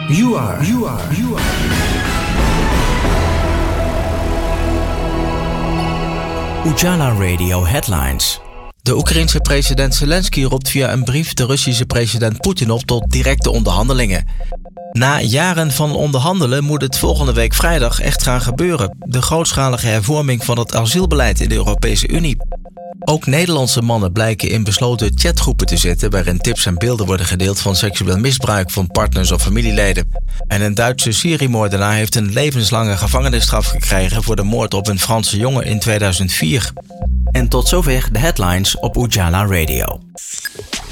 You are. Ujala Radio Headlines. De Oekraïense president Zelensky roept via een brief de Russische president Poetin op tot directe onderhandelingen. Na jaren van onderhandelen moet het volgende week vrijdag echt gaan gebeuren. De grootschalige hervorming van het asielbeleid in de Europese Unie. Ook Nederlandse mannen blijken in besloten chatgroepen te zitten waarin tips en beelden worden gedeeld van seksueel misbruik van partners of familieleden. En een Duitse seriemoordenaar heeft een levenslange gevangenisstraf gekregen voor de moord op een Franse jongen in 2004. En tot zover de headlines op Ujala Radio.